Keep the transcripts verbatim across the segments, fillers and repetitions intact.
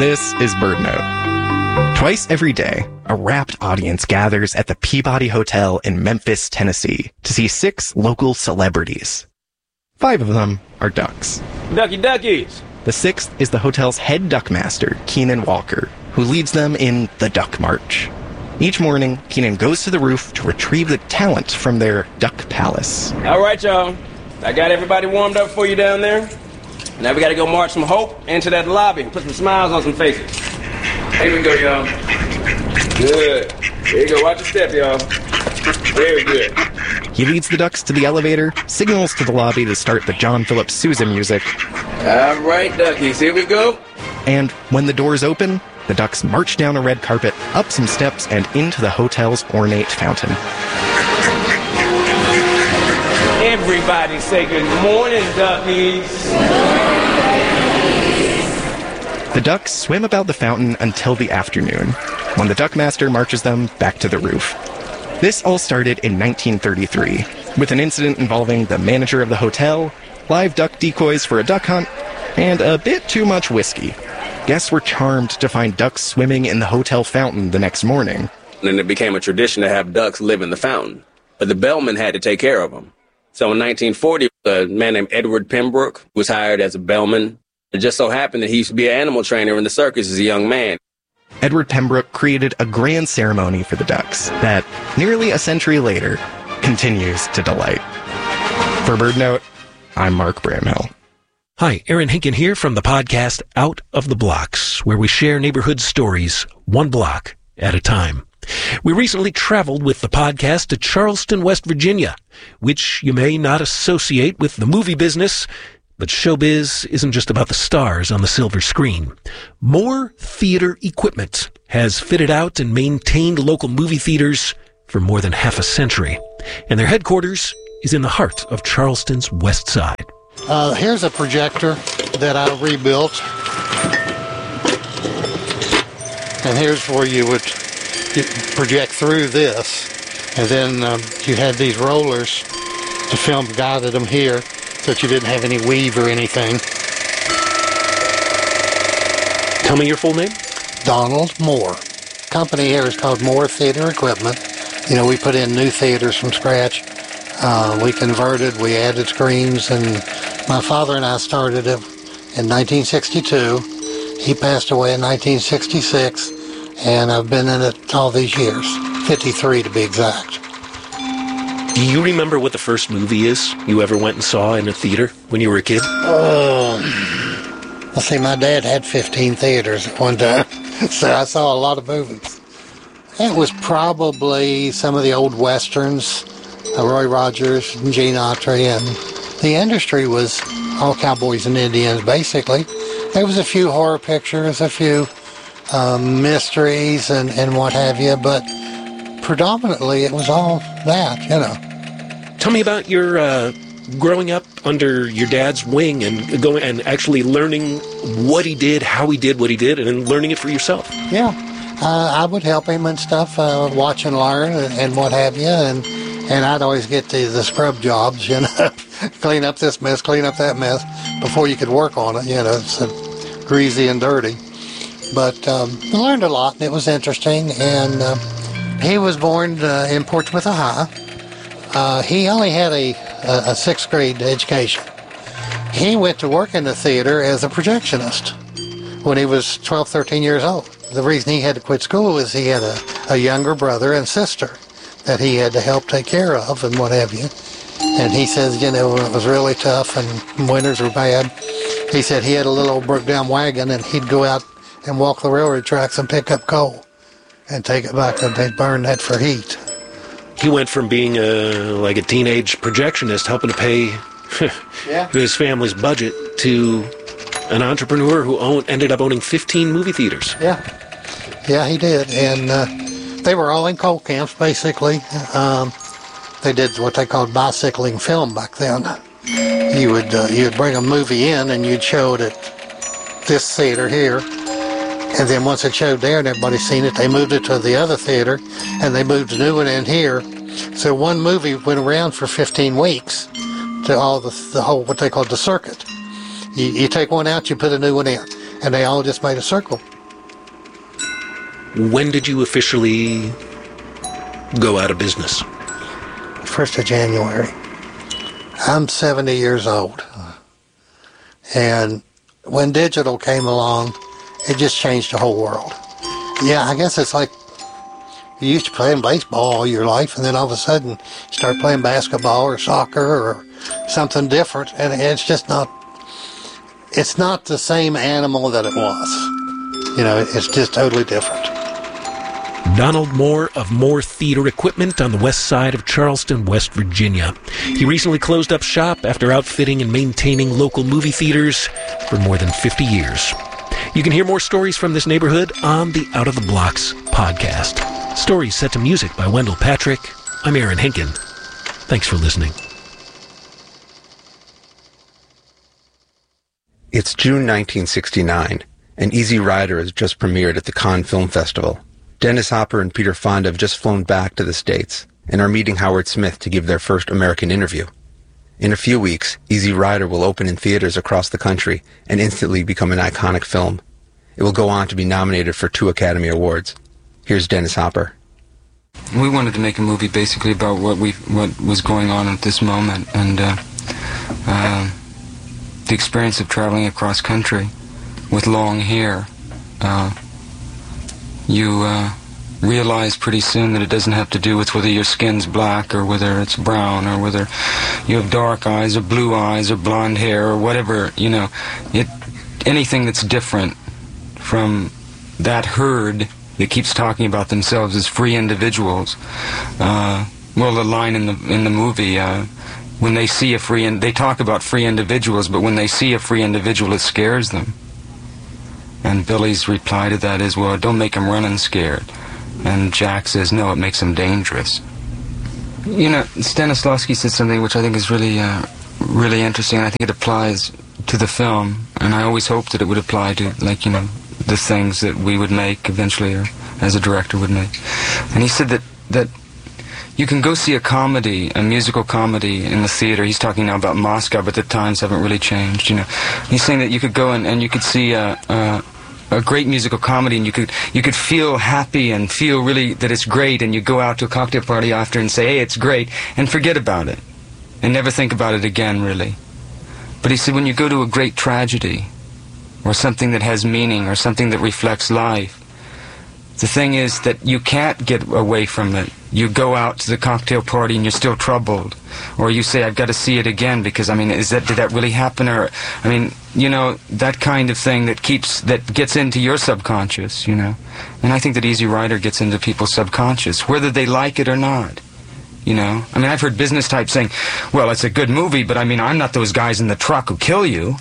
This is BirdNote. Twice every day, a rapt audience gathers at the Peabody Hotel in Memphis, Tennessee, to see six local celebrities. Five of them are ducks. Ducky duckies! The sixth is the hotel's head duckmaster, Keenan Walker, who leads them in the Duck March. Each morning, Keenan goes to the roof to retrieve the talent from their duck palace. All right, y'all. I got everybody warmed up for you down there. Now we gotta go march some hope into that lobby and put some smiles on some faces. Here we go, y'all. Good. Here you go. Watch your step, y'all. Very good. He leads the ducks to the elevator, signals to the lobby to start the John Philip Sousa music. All right, duckies. Here we go. And when the doors open, the ducks march down a red carpet, up some steps, and into the hotel's ornate fountain. Everybody say good morning, duckies. The ducks swim about the fountain until the afternoon, when the duckmaster marches them back to the roof. This all started in nineteen thirty-three, with an incident involving the manager of the hotel, live duck decoys for a duck hunt, and a bit too much whiskey. Guests were charmed to find ducks swimming in the hotel fountain the next morning. Then it became a tradition to have ducks live in the fountain, but the bellman had to take care of them. So in nineteen forty, a man named Edward Pembroke was hired as a bellman. It just so happened that he used to be an animal trainer in the circus as a young man. Edward Pembroke created a grand ceremony for the ducks that, nearly a century later, continues to delight. For BirdNote, I'm Mark Bramhill. Hi, Aaron Hinken here from the podcast Out of the Blocks, where we share neighborhood stories one block at a time. We recently traveled with the podcast to Charleston, West Virginia, which you may not associate with the movie business, but showbiz isn't just about the stars on the silver screen. Moore Theater Equipment has fitted out and maintained local movie theaters for more than half a century, and their headquarters is in the heart of Charleston's west side. Uh, here's a projector that I rebuilt, and here's where you would project through this, and then um, you had these rollers. The film guided them here so that you didn't have any weave or anything. Tell me your full name. Donald Moore. Company here is called Moore Theater Equipment. You know, we put in new theaters from scratch. Uh, we converted, we added screens, and my father and I started it in nineteen sixty-two. He passed away in nineteen sixty-six, and I've been in it all these years, fifty-three to be exact. Do you remember what the first movie is you ever went and saw in a theater when you were a kid? Oh, let's see, my dad had fifteen theaters at one time, so I saw a lot of movies. It was probably some of the old westerns, uh, Roy Rogers and Gene Autry, and the industry was all cowboys and Indians, basically. There was a few horror pictures, a few um, mysteries and, and what have you, but predominantly it was all that, you know. Tell me about your uh, growing up under your dad's wing and going and actually learning what he did, how he did what he did, and then learning it for yourself. Yeah, uh, I would help him and stuff, uh, watch and learn and, and what have you, and and I'd always get the, the scrub jobs, you know, clean up this mess, clean up that mess before you could work on it, you know, it's uh, greasy and dirty. But um, I learned a lot, and it was interesting, and uh, he was born uh, in Portsmouth, Ohio. Uh, he only had a, a, a sixth grade education. He went to work in the theater as a projectionist when he was twelve, thirteen years old. The reason he had to quit school is he had a, a younger brother and sister that he had to help take care of and what have you. And he says, you know, it was really tough and winters were bad. He said he had a little broke down wagon and he'd go out and walk the railroad tracks and pick up coal and take it back and they'd burn that for heat. He went from being a, like a teenage projectionist helping to pay yeah. his family's budget to an entrepreneur who owned, ended up owning fifteen movie theaters. Yeah, yeah, he did. And uh, they were all in coal camps, basically. Um, they did what they called bicycling film back then. You would uh, you would bring a movie in and you'd show it at this theater here. And then once it showed there and everybody's seen it, they moved it to the other theater and they moved a new one in here. So one movie went around for fifteen weeks to all the, the whole, what they called the circuit. You, you take one out, you put a new one in. and they all just made a circle. When did you officially go out of business? First of January. I'm seventy years old. And when digital came along, it just changed the whole world. Yeah, I guess it's like you used to playing baseball all your life, and then all of a sudden you start playing basketball or soccer or something different, and it's just not, it's not the same animal that it was. You know, it's just totally different. Donald Moore of Moore Theater Equipment on the west side of Charleston, West Virginia. He recently closed up shop after outfitting and maintaining local movie theaters for more than fifty years. You can hear more stories from this neighborhood on the Out of the Blocks podcast. Stories set to music by Wendell Patrick. I'm Aaron Hinken. Thanks for listening. It's June nineteen sixty-nine, and Easy Rider has just premiered at the Cannes Film Festival. Dennis Hopper and Peter Fonda have just flown back to the States and are meeting Howard Smith to give their first American interview. In a few weeks, Easy Rider will open in theaters across the country and instantly become an iconic film. It will go on to be nominated for two Academy Awards. Here's Dennis Hopper. We wanted to make a movie basically about what we what was going on at this moment, and uh, uh, the experience of traveling across country with long hair. Uh, you uh, realize pretty soon that it doesn't have to do with whether your skin's black or whether it's brown or whether you have dark eyes or blue eyes or blonde hair or whatever, you know. It, anything that's different from that herd that keeps talking about themselves as free individuals. Uh, well, the line in the in the movie, uh, when they see a free, in, they talk about free individuals, but when they see a free individual, it scares them. And Billy's reply to that is, well, don't make him running scared. And Jack says, no, it makes him dangerous. You know, Stanislavski said something which I think is really, uh, really interesting, and I think it applies to the film, and I always hoped that it would apply to, like, you know, the things that we would make eventually, or as a director would make. And he said that, that you can go see a comedy, a musical comedy in the theater. He's talking now about Moscow, but the times haven't really changed, you know. He's saying that you could go and, and you could see a, a, a great musical comedy, and you could you could feel happy and feel really that it's great, and you go out to a cocktail party after and say, hey, it's great, and forget about it, and never think about it again, really. But he said when you go to a great tragedy, or something that has meaning, or something that reflects life, the thing is that you can't get away from it. You go out to the cocktail party and you're still troubled. Or you say, I've got to see it again because, I mean, is that, did that really happen? Or, I mean, you know, that kind of thing that keeps, that gets into your subconscious, you know. And I think that Easy Rider gets into people's subconscious, whether they like it or not. You know, I mean, I've heard business types saying, well, it's a good movie, but I mean, I'm not those guys in the truck who kill you.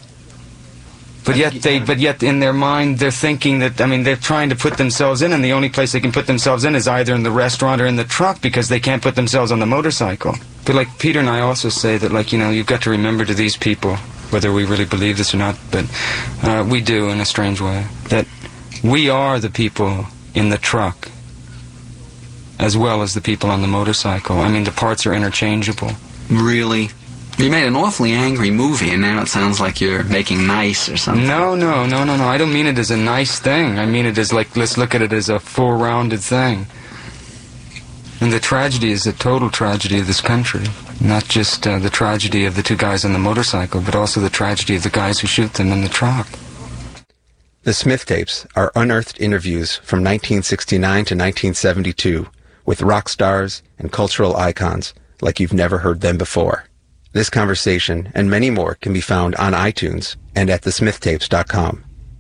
But yet they, but yet in their mind, they're thinking that, I mean, they're trying to put themselves in, and the only place they can put themselves in is either in the restaurant or in the truck, because they can't put themselves on the motorcycle. But like Peter and I also say that, like, you know, you've got to remember to these people, whether we really believe this or not, but uh, we do in a strange way, that we are the people in the truck as well as the people on the motorcycle. I mean, the parts are interchangeable. Really? You made an awfully angry movie, and now it sounds like you're making nice or something. No, no, no, no, no. I don't mean it as a nice thing. I mean it as, like, let's look at it as a full-rounded thing. And the tragedy is the total tragedy of this country. Not just uh, the tragedy of the two guys on the motorcycle, but also the tragedy of the guys who shoot them in the truck. The Smith Tapes are unearthed interviews from nineteen sixty-nine to nineteen seventy-two with rock stars and cultural icons like you've never heard them before. This conversation and many more can be found on iTunes and at the smith tapes dot com.